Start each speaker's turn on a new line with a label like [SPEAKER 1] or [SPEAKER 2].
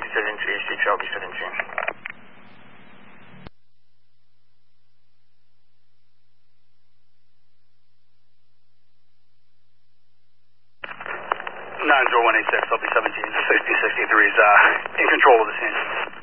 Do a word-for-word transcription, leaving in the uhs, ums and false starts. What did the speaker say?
[SPEAKER 1] seven three six, I'll be seventeen.
[SPEAKER 2] nine zero one eight six, I'll be seventeen. sixty sixty-three is uh, in control of the scene.